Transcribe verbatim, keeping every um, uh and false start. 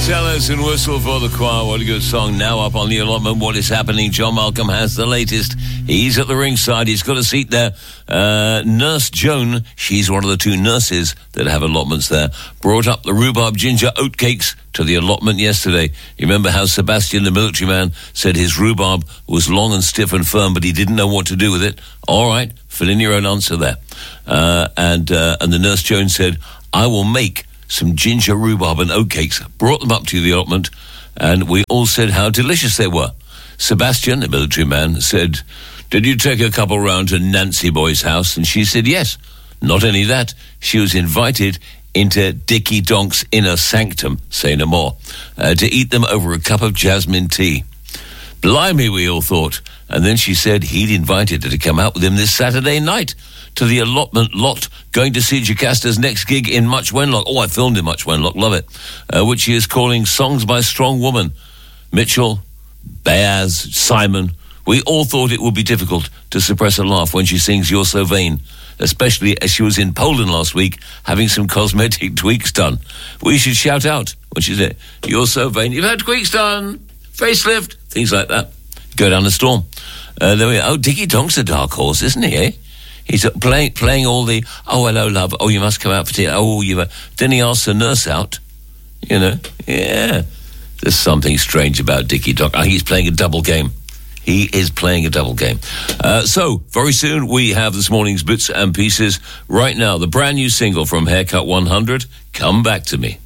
Marcellus and Whistle for the Choir. What a good song. Now up on the allotment, what is happening? John Malcolm has the latest. He's at the ringside. He's got a seat there. Uh, Nurse Joan, she's one of the two nurses that have allotments there, brought up the rhubarb ginger oatcakes to the allotment yesterday. You remember how Sebastian, the military man, said his rhubarb was long and stiff and firm, but he didn't know what to do with it? All right, fill in your own answer there. Uh, and, uh, and the Nurse Joan said, I will make some ginger rhubarb and oatcakes, brought them up to the allotment, and we all said how delicious they were. Sebastian, the military man, said, did you take a couple round to Nancy Boy's house? And she said, yes. Not only that, she was invited into Dickie Donk's inner sanctum, say no more, uh, to eat them over a cup of jasmine tea. Blimey, we all thought. And then she said he'd invited her to come out with him this Saturday night to the allotment lot, going to see Jocasta's next gig in Much Wenlock. Oh, I filmed in Much Wenlock, love it. Uh, which he is calling Songs by Strong Woman. Mitchell, Beaz, Simon, we all thought it would be difficult to suppress a laugh when she sings You're So Vain, especially as she was in Poland last week having some cosmetic tweaks done. We should shout out when she said, You're so vain, you've had tweaks done, facelift, things like that. Go down the storm. Uh, there we are. Oh, Dickie Donk's a dark horse, isn't he, eh? He's playing playing all the, oh, hello, love, oh, you must come out for tea, oh, you must. Then he asks the nurse out, you know, yeah. There's something strange about Dickie Donk. Oh, he's playing a double game. He is playing a double game. Uh, so, very soon we have this morning's Bits and Pieces. Right now, the brand new single from Haircut one hundred, Come Back to Me.